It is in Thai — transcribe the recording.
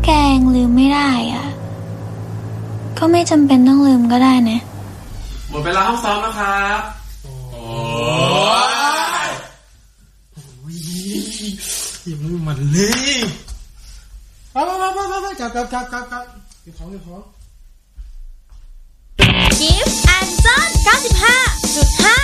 แกยังลืมไม่ได้อ่ะก็ไม่จำเป็นต้องลืมก็ได้นะหมดเวลาห้องซ้อมแล้วครับโอ้ยยังไม่มันเลยไปจับเก็บของ Gift and John 95.5